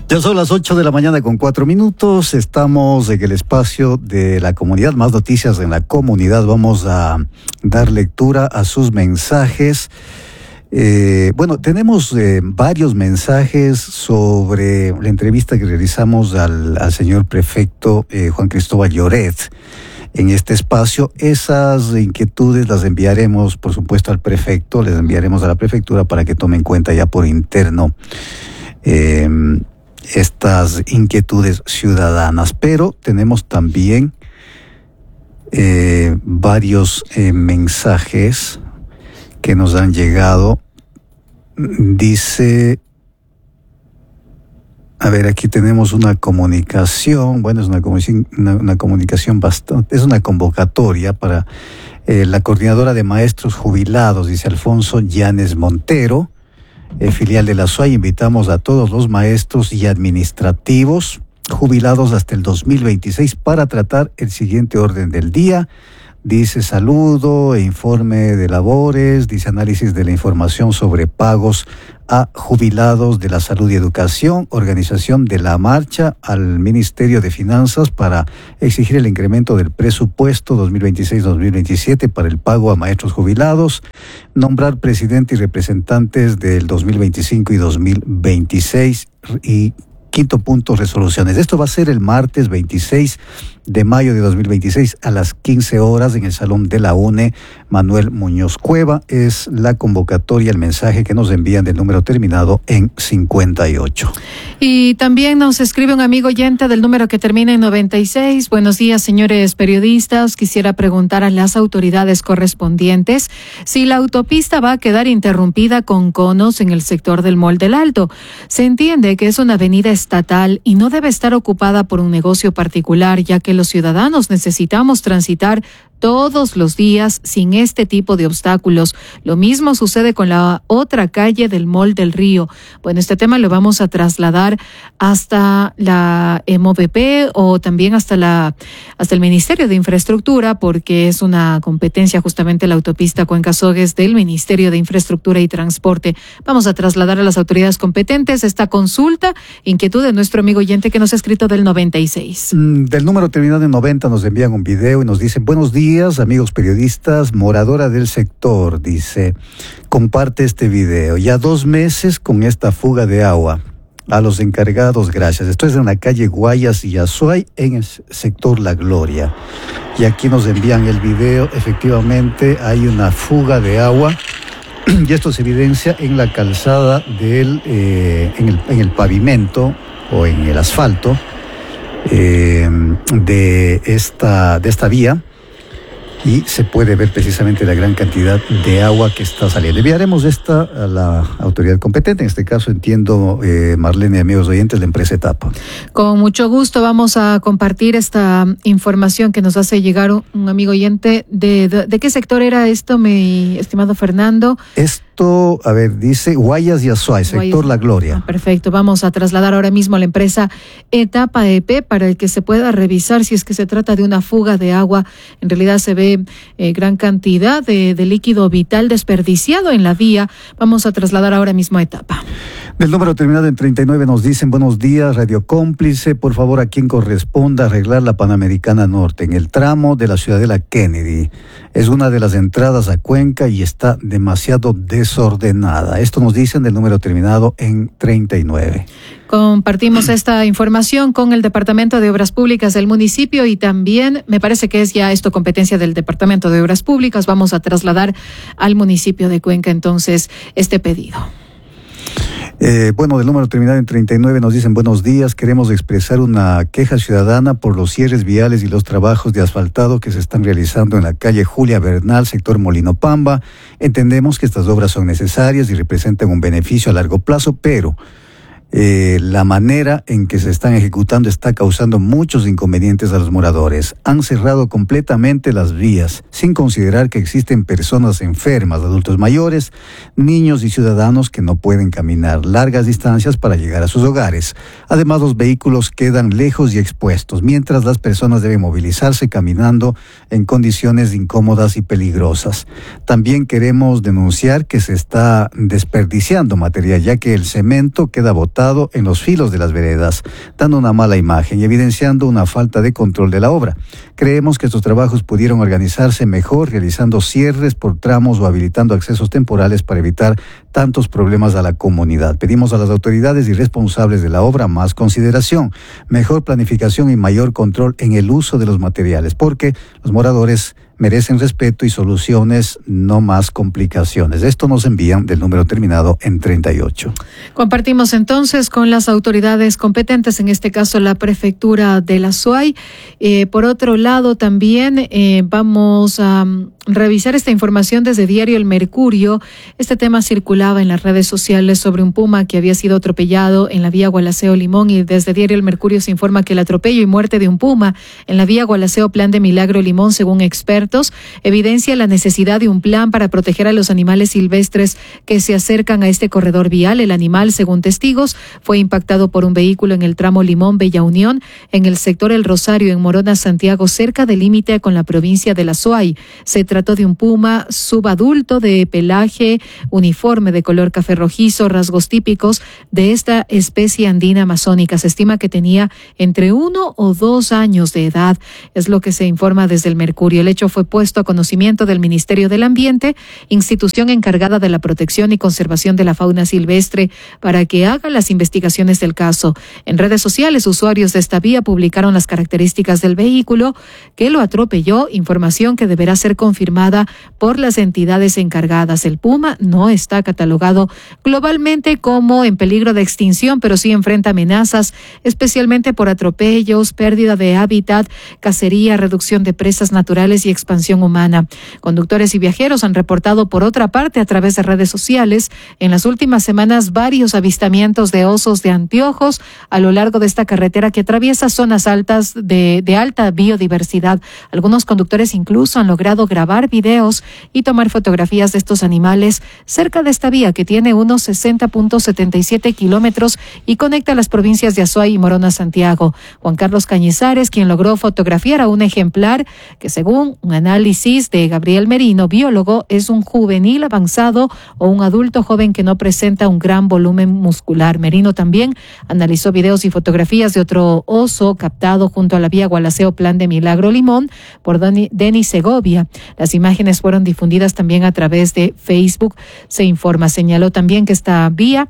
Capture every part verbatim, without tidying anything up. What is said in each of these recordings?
Ya son las ocho de la mañana con cuatro minutos. Estamos en el espacio de la comunidad. Más noticias en la comunidad. Vamos a dar lectura a sus mensajes. Eh, bueno, tenemos eh, varios mensajes sobre la entrevista que realizamos al, al señor prefecto eh, Juan Cristóbal Lloret en este espacio. Esas inquietudes las enviaremos, por supuesto, al prefecto, les enviaremos a la prefectura para que tome en cuenta ya por interno eh, estas inquietudes ciudadanas. Pero tenemos también eh, varios eh, mensajes que nos han llegado. Dice, a ver, aquí tenemos una comunicación, bueno, es una comunicación, una, una comunicación bastante, es una convocatoria para eh, la coordinadora de maestros jubilados, dice Alfonso Llanes Montero, eh, filial de la S U A Y. Invitamos a todos los maestros y administrativos jubilados hasta el dos mil veintiséis para tratar el siguiente orden del día. Dice saludo e informe de labores, dice análisis de la información sobre pagos a jubilados de la salud y educación, organización de la marcha al Ministerio de Finanzas para exigir el incremento del presupuesto dos mil veintiséis dos mil veintisiete para el pago a maestros jubilados, nombrar presidente y representantes del dos mil veinticinco y dos mil veintiséis y quinto punto, resoluciones. Esto va a ser el martes veintiséis de mayo de dos mil veintiséis a las quince horas en el Salón de la UNE Manuel Muñoz Cueva. Es la convocatoria, el mensaje que nos envían del número terminado en cincuenta y ocho. Y también nos escribe un amigo oyente del número que termina en noventa y seis. Buenos días, señores periodistas. Quisiera preguntar a las autoridades correspondientes si la autopista va a quedar interrumpida con conos en el sector del Mall del Alto. Se entiende que es una avenida estatal y no debe estar ocupada por un negocio particular, ya que los ciudadanos necesitamos transitar todos los días sin este tipo de obstáculos. Lo mismo sucede con la otra calle del Mall del Río. Bueno, este tema lo vamos a trasladar hasta la M O V P o también hasta la hasta el Ministerio de Infraestructura, porque es una competencia justamente la autopista Cuenca-Sogues del Ministerio de Infraestructura y Transporte. Vamos a trasladar a las autoridades competentes esta consulta, inquietud de nuestro amigo oyente que nos ha escrito del noventa y seis. Mm, del número terminado en noventa nos envían un video y nos dicen buenos días. Días, amigos periodistas, moradora del sector, dice, comparte este video. Ya dos meses con esta fuga de agua. A los encargados, gracias. Esto es en la calle Guayas y Azuay, en el sector La Gloria. Y aquí nos envían el video. Efectivamente, hay una fuga de agua. Y esto se evidencia en la calzada del, eh, en, el, en el pavimento o en el asfalto eh, de esta, de esta vía. Y se puede ver precisamente la gran cantidad de agua que está saliendo. Enviaremos esta a la autoridad competente, en este caso entiendo, eh, Marlene y amigos oyentes, la empresa Etapa. Con mucho gusto vamos a compartir esta información que nos hace llegar un, un amigo oyente. De, de, ¿De qué sector era esto, mi estimado Fernando? Esto, a ver, dice Guayas y Azuay, sector Guayas. La Gloria. Ah, perfecto, vamos a trasladar ahora mismo a la empresa Etapa E P para el que se pueda revisar si es que se trata de una fuga de agua. En realidad se ve Eh, gran cantidad de, de líquido vital desperdiciado en la vía. Vamos a trasladar ahora mismo a Etapa. Del número terminado en treinta y nueve nos dicen buenos días, Radio Cómplice, por favor a quien corresponda arreglar la Panamericana Norte en el tramo de la Ciudadela Kennedy. Es una de las entradas a Cuenca y está demasiado desordenada. Esto nos dicen del número terminado en treinta y nueve. Compartimos esta información con el Departamento de Obras Públicas del municipio y también me parece que es ya esto competencia del Departamento de Obras Públicas. Vamos a trasladar al municipio de Cuenca entonces este pedido. Eh, bueno, del número terminado en treinta y nueve nos dicen buenos días, queremos expresar una queja ciudadana por los cierres viales y los trabajos de asfaltado que se están realizando en la calle Julia Bernal, sector Molino Pamba. Entendemos que estas obras son necesarias y representan un beneficio a largo plazo, pero Eh, la manera en que se están ejecutando está causando muchos inconvenientes a los moradores. Han cerrado completamente las vías, sin considerar que existen personas enfermas, adultos mayores, niños y ciudadanos que no pueden caminar largas distancias para llegar a sus hogares. Además, los vehículos quedan lejos y expuestos, mientras las personas deben movilizarse caminando en condiciones incómodas y peligrosas. También queremos denunciar que se está desperdiciando material, ya que el cemento queda botado montado en los filos de las veredas, dando una mala imagen y evidenciando una falta de control de la obra. Creemos que estos trabajos pudieron organizarse mejor, realizando cierres por tramos o habilitando accesos temporales para evitar tantos problemas a la comunidad. Pedimos a las autoridades y responsables de la obra más consideración, mejor planificación y mayor control en el uso de los materiales, porque los moradores merecen respeto y soluciones, no más complicaciones. Esto nos envían del número terminado en treinta y ocho. Compartimos entonces con las autoridades competentes, en este caso la prefectura de la SUAY. Eh, por otro lado, también eh, vamos a um, revisar esta información desde Diario El Mercurio. Este tema circulaba en las redes sociales sobre un puma que había sido atropellado en la vía Gualaceo Limón, y desde Diario El Mercurio se informa que el atropello y muerte de un puma en la vía Gualaceo Plan de Milagro Limón, según expertos, evidencia la necesidad de un plan para proteger a los animales silvestres que se acercan a este corredor vial. El animal, según testigos, fue impactado por un vehículo en el tramo Limón-Bella Unión, en el sector El Rosario, en Morona, Santiago, cerca del límite con la provincia de la SUAY. Se trató de un puma subadulto de pelaje uniforme de color café rojizo, rasgos típicos de esta especie andina amazónica. Se estima que tenía entre uno o dos años de edad, es lo que se informa desde El Mercurio. El hecho fue puesto a conocimiento del Ministerio del Ambiente, institución encargada de la protección y conservación de la fauna silvestre, para que haga las investigaciones del caso. En redes sociales, usuarios de esta vía publicaron las características del vehículo que lo atropelló, información que deberá ser confirmada por las entidades encargadas. El puma no está catalogado globalmente como en peligro de extinción, pero sí enfrenta amenazas, especialmente por atropellos, pérdida de hábitat, cacería, reducción de presas naturales y expansión humana. Conductores y viajeros han reportado, por otra parte, a través de redes sociales, en las últimas semanas varios avistamientos de osos de anteojos a lo largo de esta carretera que atraviesa zonas altas de, de alta biodiversidad. Algunos conductores incluso han logrado grabar videos y tomar fotografías de estos animales cerca de esta vía, que tiene unos sesenta punto setenta y siete kilómetros y conecta las provincias de Azuay y Morona, Santiago. Juan Carlos Cañizares, quien logró fotografiar a un ejemplar que, según un análisis de Gabriel Merino, biólogo, es un juvenil avanzado o un adulto joven que no presenta un gran volumen muscular. Merino también analizó videos y fotografías de otro oso captado junto a la vía Gualaceo Plan de Milagro Limón por Denis Segovia. Las imágenes fueron difundidas también a través de Facebook, se informa. Señaló también que esta vía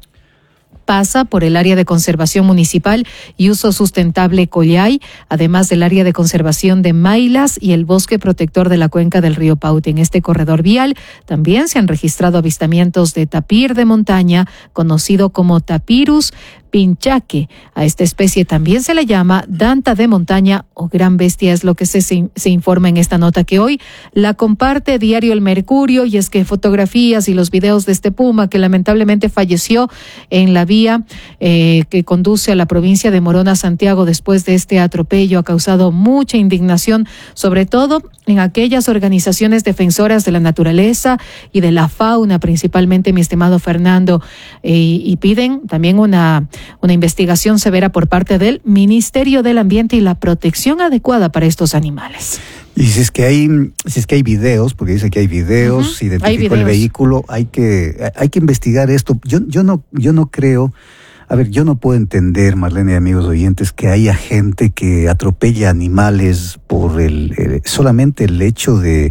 pasa por el área de conservación municipal y uso sustentable Collay, además del área de conservación de Mailas y el bosque protector de la cuenca del río Paute. En este corredor vial también se han registrado avistamientos de tapir de montaña, conocido como Tapirus pinchaque. A esta especie también se le llama danta de montaña o gran bestia, es lo que se, se, se informa en esta nota que hoy la comparte Diario El Mercurio, y es que fotografías y los videos de este puma que lamentablemente falleció en la vía eh, que conduce a la provincia de Morona, Santiago, después de este atropello, ha causado mucha indignación, sobre todo en aquellas organizaciones defensoras de la naturaleza y de la fauna, principalmente, mi estimado Fernando, eh, y piden también una una investigación severa por parte del Ministerio del Ambiente y la protección adecuada para estos animales. Y si es que hay, si es que hay videos, porque dice que hay videos, uh-huh. si identificó el vehículo, hay que, hay que investigar esto. Yo, yo no, yo no creo, a ver, yo no puedo entender, Marlene y amigos oyentes, que haya gente que atropella animales por el, el solamente el hecho de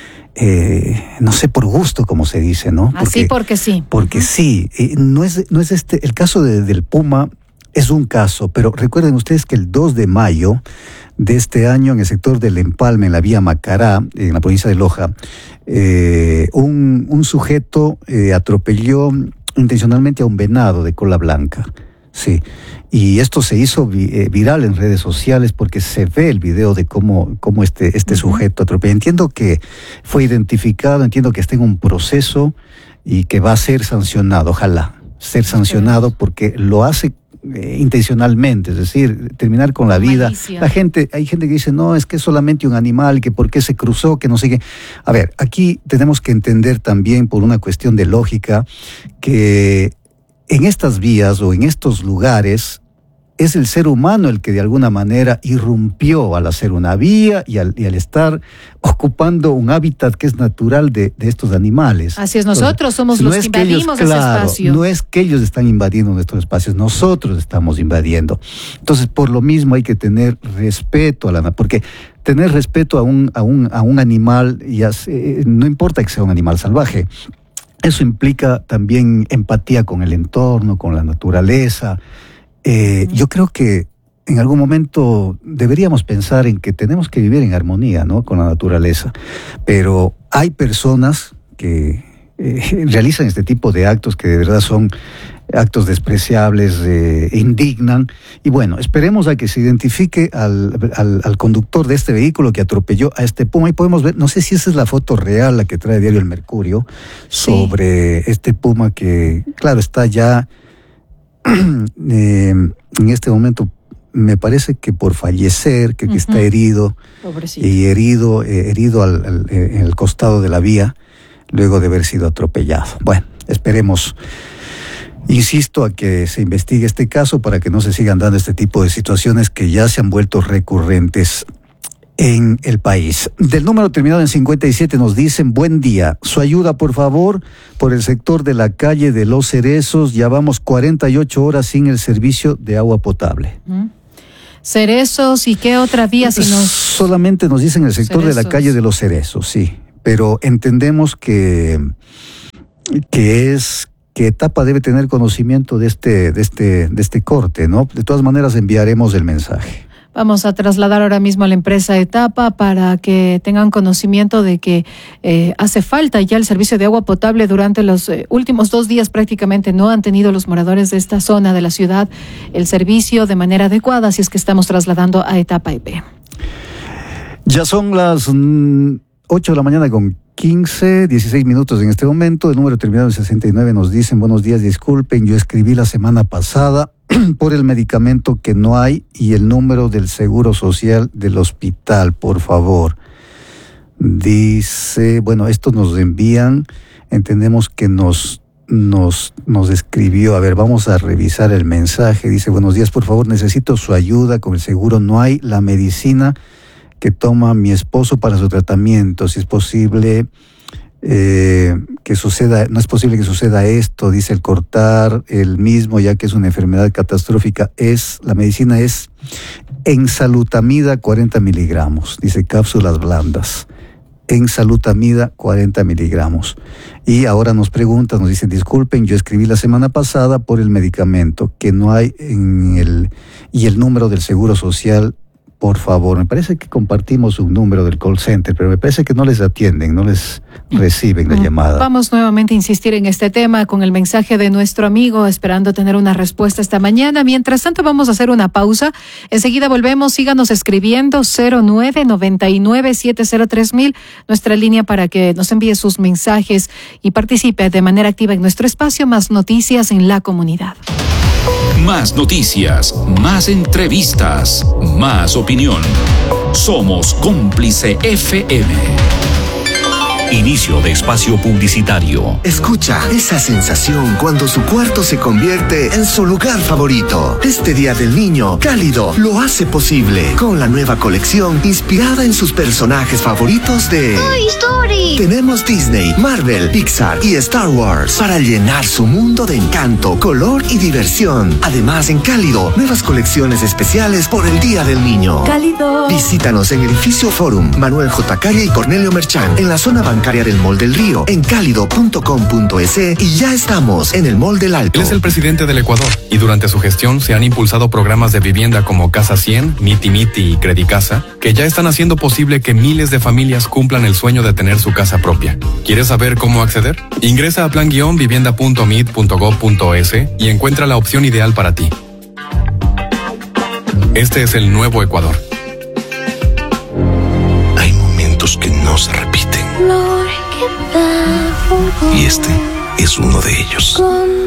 Eh, no sé, por gusto, como se dice, ¿no? Porque, Así porque sí. Porque uh-huh. sí, eh, no es, no es este, el caso de, del puma es un caso, pero recuerden ustedes que el dos de mayo de este año, en el sector del Empalme, en la vía Macará, en la provincia de Loja, eh, un, un sujeto eh, atropelló intencionalmente a un venado de cola blanca. Sí, y esto se hizo vi, eh, viral en redes sociales porque se ve el video de cómo, cómo este, este uh-huh. sujeto atropella. Entiendo que fue identificado, entiendo que está en un proceso y que va a ser sancionado, ojalá ser sancionado, porque lo hace eh, intencionalmente, es decir, terminar con la vida. Malicia. La gente, hay gente que dice, no, es que es solamente un animal, que por qué se cruzó, que no sé qué. A ver, aquí tenemos que entender también, por una cuestión de lógica, que en estas vías o en estos lugares es el ser humano el que de alguna manera irrumpió al hacer una vía y al, y al estar ocupando un hábitat que es natural de, de estos animales. Así es, nosotros Entonces, somos no los es que invadimos ellos, ese claro, espacio. No es que ellos están invadiendo nuestros espacios, nosotros estamos invadiendo. Entonces, por lo mismo hay que tener respeto a la porque tener respeto a un, a un, a un animal, ya sé, no importa que sea un animal salvaje, eso implica también empatía con el entorno, con la naturaleza. Eh, yo creo que en algún momento deberíamos pensar en que tenemos que vivir en armonía, ¿no?, con la naturaleza. Pero hay personas que eh, realizan este tipo de actos que de verdad son actos despreciables, eh, indignan. Y bueno, esperemos a que se identifique al, al, al conductor de este vehículo que atropelló a este puma. Y podemos ver, no sé si esa es la foto real, la que trae Diario El Mercurio, sobre sí. este puma que, claro, está ya eh, en este momento, me parece que por fallecer, que, uh-huh. que está herido. Pobrecito. Y herido, eh, herido al, al, en el costado de la vía, luego de haber sido atropellado. Bueno, esperemos, insisto, a que se investigue este caso para que no se sigan dando este tipo de situaciones que ya se han vuelto recurrentes en el país. Del número terminado en cincuenta y siete nos dicen: buen día, su ayuda por favor por el sector de la calle de Los Cerezos, ya vamos cuarenta y ocho horas sin el servicio de agua potable. ¿Mm? Cerezos, ¿y qué otra vía? Si nos... Solamente nos dicen el sector Cerezos. de la calle de Los Cerezos, sí, pero entendemos que, que es... que Etapa debe tener conocimiento de este, de este, de este corte, ¿no? De todas maneras enviaremos el mensaje. Vamos a trasladar ahora mismo a la empresa Etapa para que tengan conocimiento de que eh, hace falta ya el servicio de agua potable. Durante los eh, últimos dos días prácticamente no han tenido los moradores de esta zona de la ciudad el servicio de manera adecuada, así es que estamos trasladando a Etapa E P. Ya son las mm, ocho de la mañana con quince, dieciséis minutos en este momento. El número terminado en sesenta y nueve nos dicen: buenos días, disculpen, yo escribí la semana pasada por el medicamento que no hay y el número del seguro social del hospital, por favor. Dice, bueno, esto nos envían, entendemos que nos, nos, nos escribió, a ver, vamos a revisar el mensaje. Dice: buenos días, por favor, necesito su ayuda, con el seguro no hay la medicina que toma mi esposo para su tratamiento, si es posible eh, que suceda, no es posible que suceda esto, dice, el cortar el mismo, ya que es una enfermedad catastrófica, es, la medicina es ensalutamida cuarenta miligramos, dice, cápsulas blandas, ensalutamida cuarenta miligramos. Y ahora nos preguntan, nos dicen: disculpen, yo escribí la semana pasada por el medicamento que no hay en el, y el número del seguro social, por favor. Me parece que compartimos un número del call center, pero me parece que no les atienden, no les reciben la llamada. Vamos nuevamente a insistir en este tema con el mensaje de nuestro amigo, esperando tener una respuesta esta mañana. Mientras tanto, vamos a hacer una pausa. Enseguida volvemos. Síganos escribiendo cero nueve noventa y nueve siete cero tres mil, nuestra línea para que nos envíe sus mensajes y participe de manera activa en nuestro espacio Más Noticias en la Comunidad. Más noticias, más entrevistas, más opinión. Somos Cómplice F M. Inicio de espacio publicitario. Escucha esa sensación cuando su cuarto se convierte en su lugar favorito. Este Día del Niño, Cálido lo hace posible con la nueva colección inspirada en sus personajes favoritos de Toy Story. Tenemos Disney, Marvel, Pixar y Star Wars para llenar su mundo de encanto, color y diversión. Además, en Cálido, nuevas colecciones especiales por el Día del Niño. Cálido. Visítanos en Edificio Forum, Manuel J. Calle y Cornelio Merchán, en la zona bancaria del Mall del Río, en cálido punto com punto es y ya estamos en el Mall del Alto. Él es el presidente del Ecuador y durante su gestión se han impulsado programas de vivienda como Casa cien, Miti Miti y Credicasa, que ya están haciendo posible que miles de familias cumplan el sueño de tener su casa propia. ¿Quieres saber cómo acceder? Ingresa a plan guion vivienda punto mit punto gob punto es y encuentra la opción ideal para ti. Este es el nuevo Ecuador. Hay momentos que no se repiten. Y este es uno de ellos.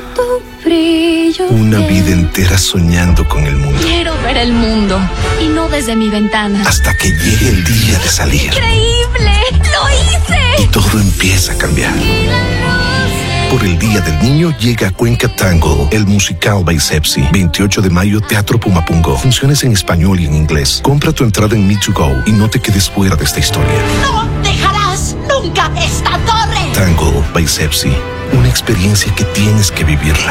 Una vida entera soñando con el mundo. Quiero ver el mundo y no desde mi ventana. Hasta que llegue el día de salir. ¡Increíble! ¡Lo hice! Y todo empieza a cambiar. Por el Día del Niño llega a Cuenca Tango, el musical by Sepsi. veintiocho de mayo, Teatro Pumapungo. Funciones en español y en inglés. Compra tu entrada en Me to Go y no te quedes fuera de esta historia. ¡No dejarás nunca esta torre! Tango by Sepsi. Una experiencia que tienes que vivirla.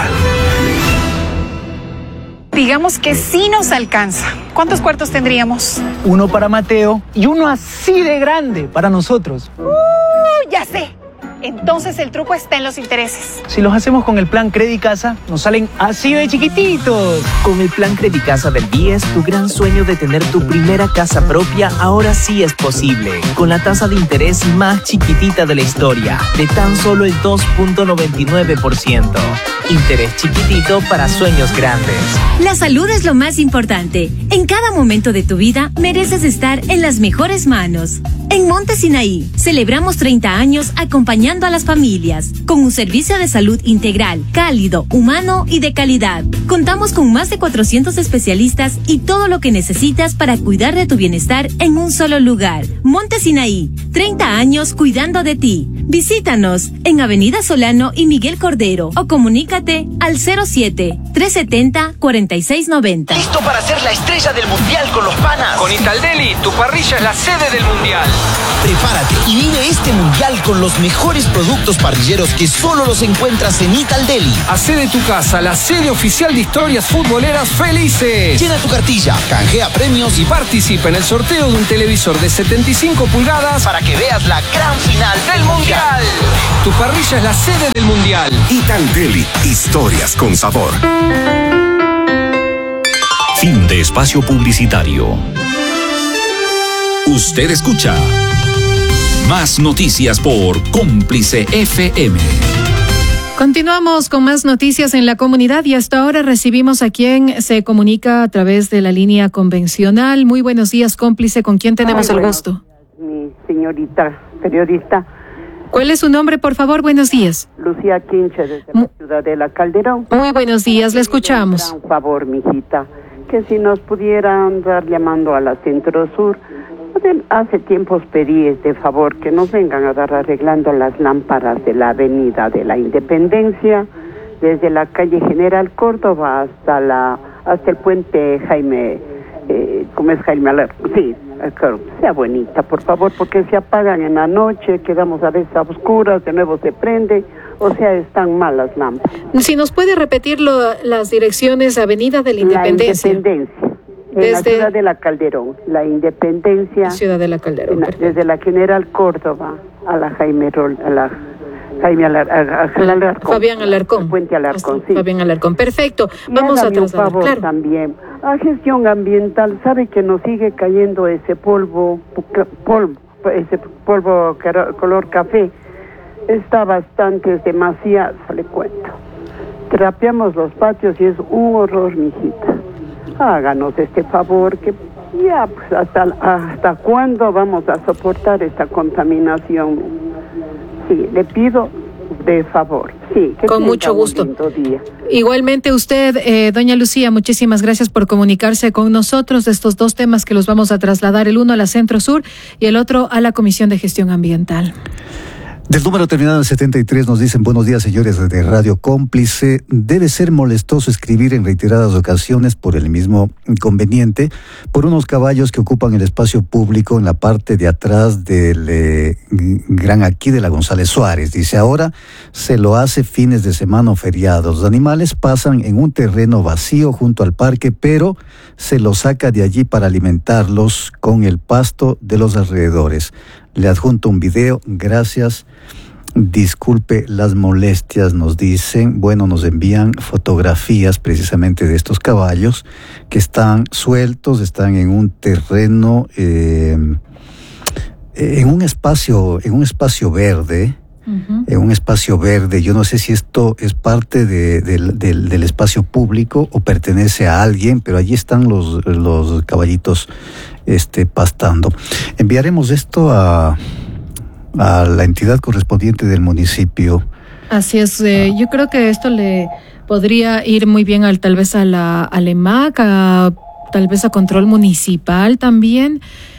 Digamos que sí nos alcanza. ¿Cuántos cuartos tendríamos? Uno para Mateo y uno así de grande para nosotros. ¡Uh! Ya sé. Entonces el truco está en los intereses. Si los hacemos con el plan Credicasa, nos salen así de chiquititos. Con el plan Credicasa del B I E S, tu gran sueño de tener tu primera casa propia ahora sí es posible. Con la tasa de interés más chiquitita de la historia, de tan solo el dos punto noventa y nueve por ciento. Interés chiquitito para sueños grandes. La salud es lo más importante. En cada momento de tu vida mereces estar en las mejores manos. En Monte Sinaí celebramos treinta años acompañando a las familias con un servicio de salud integral, cálido, humano y de calidad. Contamos con más de cuatrocientos especialistas y todo lo que necesitas para cuidar de tu bienestar en un solo lugar. Monte Sinaí, treinta años cuidando de ti. Visítanos en Avenida Solano y Miguel Cordero o comunícate al cero siete, tres siete cero, cuatro seis nueve cero. ¿Listo para ser la estrella del mundial con los panas? Con Italdeli, tu parrilla es la sede del mundial. Prepárate y vive este mundial con los mejores productos parrilleros que solo los encuentras en Italdeli. Hacé de tu casa la sede oficial de historias futboleras felices. Llena tu cartilla, canjea premios y participa en el sorteo de un televisor de setenta y cinco pulgadas para que veas la gran final del mundial. Tu parrilla es la sede del mundial. Italdeli, historias con sabor. Fin de espacio publicitario. Usted escucha Más Noticias por Cómplice F M. Continuamos con más noticias en la comunidad y hasta ahora recibimos a quien se comunica a través de la línea convencional. Muy buenos días, Cómplice. ¿Con quién tenemos Ay, el gusto? Mi señorita periodista. ¿Cuál es su nombre, por favor? Buenos días. Lucía Quinche, desde la ciudad de La Calderón. Muy buenos días, le escuchamos. Un favor, mijita, que si nos pudieran dar llamando a la Centro Sur. Hace tiempos pedí este favor que nos vengan a dar arreglando las lámparas de la avenida de la Independencia, desde la calle General Córdoba hasta la hasta el puente Jaime, eh, ¿cómo es Jaime Alarcón? Sí, claro, sea bonita, por favor, porque se apagan en la noche, quedamos a veces a oscuras, de nuevo se prende, o sea, están mal las lámparas. Si nos puede repetir lo, las direcciones, Avenida de la Independencia. La Independencia. En desde la ciudad de La Calderón, la Independencia. Ciudad de La Calderón. La, desde la General Córdoba a la Jaime Rol, a la Jaime Alar, a, a la, Alarcón. Fabián Alarcón. Puente Alarcón, sí. Fabián Alarcón, perfecto. Y vamos a trasladar. Un favor claro. también. A gestión ambiental, sabe que nos sigue cayendo ese polvo, polvo, ese polvo color café. Está bastante, es demasiado, le cuento. Trapeamos los patios y es un horror, mijita. Háganos este favor, que ya, pues, hasta, hasta cuándo vamos a soportar esta contaminación. Sí, le pido de favor. Sí, que con mucho gusto. Día. Igualmente usted, eh, doña Lucía, muchísimas gracias por comunicarse con nosotros de estos dos temas que los vamos a trasladar, el uno a la Centro Sur y el otro a la Comisión de Gestión Ambiental. Del número terminado en setenta y tres nos dicen: buenos días, señores de Radio Cómplice. Debe ser molestoso escribir en reiteradas ocasiones por el mismo inconveniente por unos caballos que ocupan el espacio público en la parte de atrás del eh, Gran Aquí de la González Suárez. Dice, ahora se lo hace fines de semana o feriados. Los animales pasan en un terreno vacío junto al parque, pero se los saca de allí para alimentarlos con el pasto de los alrededores. Le adjunto un video, gracias, disculpe las molestias, nos dicen. Bueno, nos envían fotografías precisamente de estos caballos que están sueltos, están en un terreno, eh, en un espacio, en un espacio verde, uh-huh. en un espacio verde. Yo no sé si esto es parte de, de, de, del espacio público o pertenece a alguien, pero allí están los, los caballitos este, pastando. Enviaremos esto a, a la entidad correspondiente del municipio. Así es, eh, yo creo que esto le podría ir muy bien al, tal vez a la, a la E M A C, a, tal vez a Control Municipal también,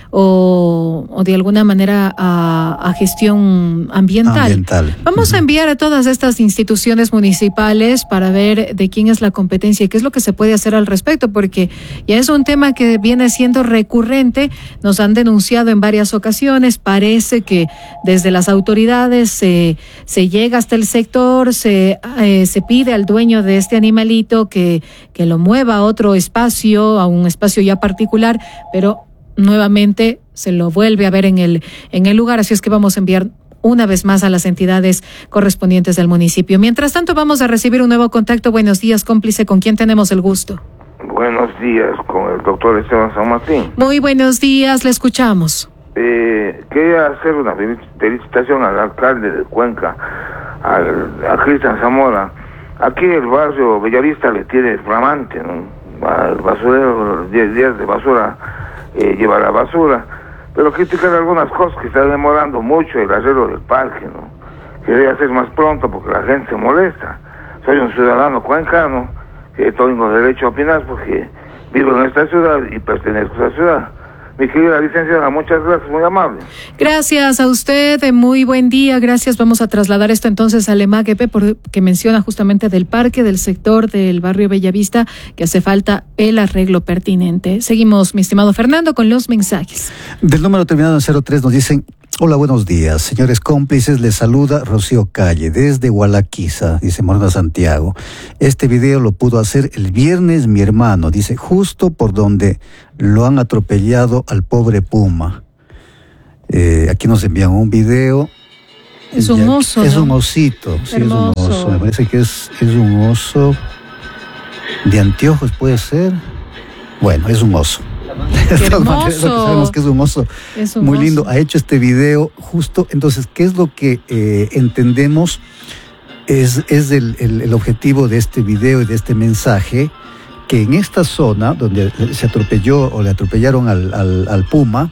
o, o de alguna manera a, a gestión ambiental. ambiental. Vamos uh-huh. a enviar a todas estas instituciones municipales para ver de quién es la competencia y qué es lo que se puede hacer al respecto, porque ya es un tema que viene siendo recurrente. Nos han denunciado en varias ocasiones. Parece que desde las autoridades se, se llega hasta el sector, se, eh, se pide al dueño de este animalito que, que lo mueva a otro espacio, a un espacio ya particular, pero nuevamente se lo vuelve a ver en el, en el lugar. Así es que vamos a enviar una vez más a las entidades correspondientes del municipio. Mientras tanto, vamos a recibir un nuevo contacto. Buenos días, cómplice. ¿Con quién tenemos el gusto? Buenos días, con el doctor Esteban San Martín. Muy buenos días, le escuchamos. Eh, quería hacer una felicitación al alcalde de Cuenca, al, a Cristian Zamora. Aquí el barrio Bellavista le tiene flamante, ¿no? Al basurero, diez días de basura, eh, lleva la basura, pero criticar algunas cosas que está demorando mucho el arreglo del parque, ¿no? Que debe hacer más pronto porque la gente se molesta. Soy un ciudadano cuencano que tengo derecho a opinar porque vivo en esta ciudad y pertenezco a esta ciudad. Mi querida licenciada, muchas gracias, muy amable. Gracias a usted, muy buen día, gracias. Vamos a trasladar esto entonces al EMAGEP, porque menciona justamente del parque, del sector del barrio Bellavista, que hace falta el arreglo pertinente. Seguimos, mi estimado Fernando, con los mensajes. Del número terminado en cero tres nos dicen: hola, buenos días, señores cómplices, les saluda Rocío Calle, desde Gualaquiza, dice Morona Santiago. Este video lo pudo hacer el viernes mi hermano, dice, justo por donde lo han atropellado al pobre puma. Eh, aquí nos envían un video. Es un ya, oso, Es ¿no? un osito, sí, Hermoso. es un oso, me parece que es, es un oso de anteojos, puede ser. Bueno, es un oso. Hermoso. Sabemos que es un oso es un muy oso. lindo. Ha hecho este video justo. Entonces, ¿qué es lo que eh, entendemos? Es, es el, el, el objetivo de este video y de este mensaje, que en esta zona donde se atropelló o le atropellaron al, al, al puma,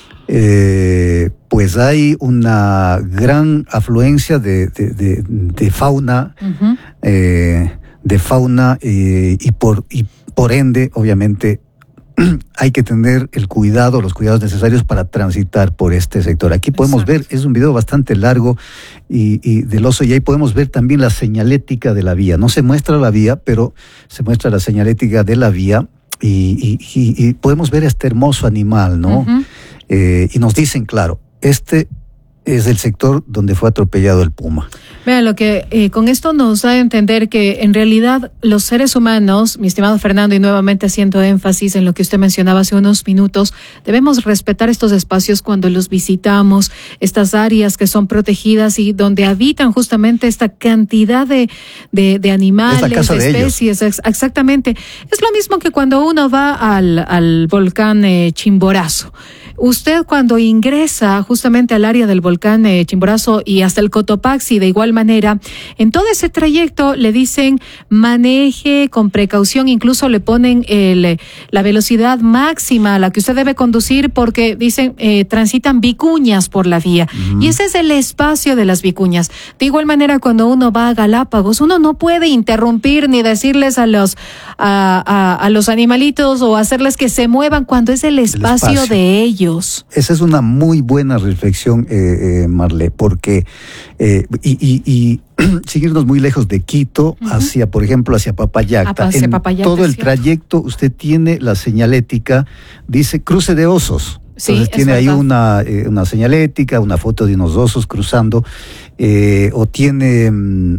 eh, pues hay una gran afluencia de, de, de, de fauna, uh-huh. eh, de fauna eh, y por y por ende, obviamente, hay que tener el cuidado, los cuidados necesarios para transitar por este sector. Aquí podemos Exacto. ver, es un video bastante largo y, y del oso, y ahí podemos ver también la señalética de la vía. No se muestra la vía, pero se muestra la señalética de la vía y, y, y, y podemos ver este hermoso animal, ¿no? Uh-huh. Eh, y nos dicen, claro, este es el sector donde fue atropellado el puma. Vean, lo que eh, con esto nos da a entender que en realidad los seres humanos, mi estimado Fernando, y nuevamente haciendo énfasis en lo que usted mencionaba hace unos minutos, debemos respetar estos espacios cuando los visitamos, estas áreas que son protegidas y donde habitan justamente esta cantidad de, de, de animales, es la casa de especies. De exactamente. Es lo mismo que cuando uno va al, al volcán eh, Chimborazo. Usted cuando ingresa justamente al área del volcán eh, Chimborazo y hasta el Cotopaxi, de igual manera, en todo ese trayecto le dicen maneje con precaución, incluso le ponen el, la velocidad máxima a la que usted debe conducir porque dicen eh, transitan vicuñas por la vía. Uh-huh. Y ese es el espacio de las vicuñas. De igual manera, cuando uno va a Galápagos, uno no puede interrumpir ni decirles a los, a, a, a los animalitos o hacerles que se muevan cuando es el espacio, el espacio. de ellos. Esa es una muy buena reflexión, eh, eh, Marle, porque eh, y, y, y seguirnos muy lejos de Quito, uh-huh. hacia, por ejemplo, hacia Papayacta. Hacia en Papayacta, todo el ¿cierto? trayecto usted tiene la señalética, dice cruce de osos. Sí, entonces tiene ahí verdad. una, eh, una señalética, una foto de unos osos cruzando, eh, o tiene, mm,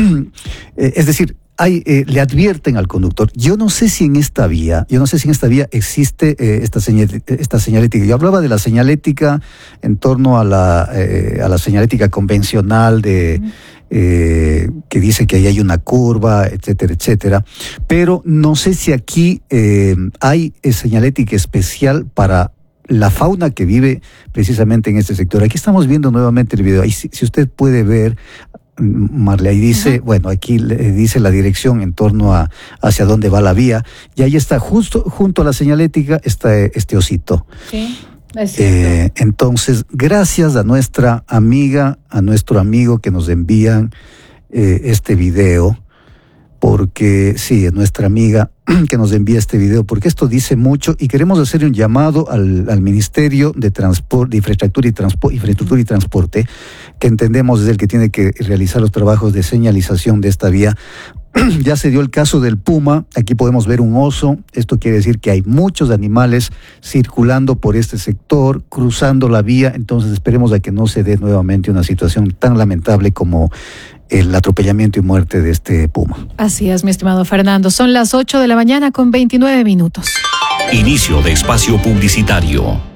eh, es decir, Hay, eh, le advierten al conductor. Yo no sé si en esta vía, yo no sé si en esta vía existe eh, esta, señal, esta señalética. Yo hablaba de la señalética en torno a la, eh, a la señalética convencional de uh-huh. eh, que dice que ahí hay una curva, etcétera, etcétera. Pero no sé si aquí eh, hay señalética especial para la fauna que vive precisamente en este sector. Aquí estamos viendo nuevamente el video. Ahí, si, si usted puede ver, Marle, ahí dice, uh-huh. bueno, aquí le dice la dirección en torno a hacia dónde va la vía, y ahí está, justo junto a la señalética está este osito. Sí, es cierto. Eh, entonces, gracias a nuestra amiga, a nuestro amigo que nos envían eh, este video, porque sí, es nuestra amiga que nos envía este video, porque esto dice mucho y queremos hacer un llamado al, al Ministerio de Transporte, de Infraestructura y, Transpo, Infraestructura y Transporte, que entendemos es el que tiene que realizar los trabajos de señalización de esta vía. Ya se dio el caso del puma, aquí podemos ver un oso, esto quiere decir que hay muchos animales circulando por este sector, cruzando la vía, entonces esperemos a que no se dé nuevamente una situación tan lamentable como el atropellamiento y muerte de este puma. Así es, mi estimado Fernando, son las ocho de la mañana con veintinueve minutos. Inicio de espacio publicitario.